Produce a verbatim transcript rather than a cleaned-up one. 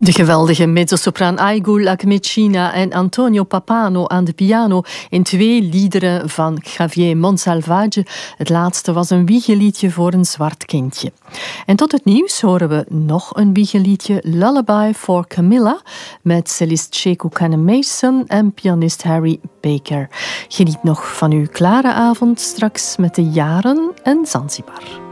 De geweldige mezzosopraan Aigul Akmecina en Antonio Papano aan de piano in twee liederen van Javier Monsalvage. Het laatste was een wiegeliedje voor een zwart kindje. En tot het nieuws horen we nog een wiegeliedje, Lullaby for Camilla, met cellist Sheku Mason en pianist Harry Baker. Geniet nog van uw klare avond straks met de Jaren en Zanzibar.